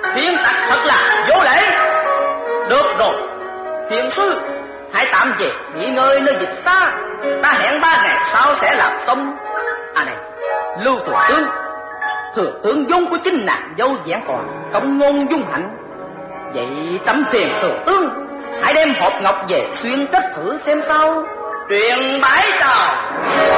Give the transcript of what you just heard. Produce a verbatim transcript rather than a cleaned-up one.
Thiên tặc thật là vô lễ. Được rồi, thiền sư hãy tạm về nghỉ ngơi nơi dịch xa. Ta hẹn ba ngày sau sẽ làm xong. À này, Lưu thừa tướng, thừa tướng vốn của chính nàng dâu vẹn toàn, công ngôn dung hạnh. Vậy tấm tiền thừa tướng hãy đem hộp ngọc về xuyên kết thử xem sao. Truyền bái chào.